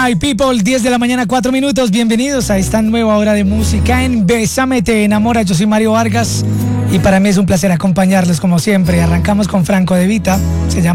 My people, 10 de la mañana, 4 minutos. Bienvenidos a esta nueva hora de música en Bésame, te enamora. Yo soy Mario Vargas y para mí es un placer acompañarles como siempre. Arrancamos con Franco De Vita. Se llama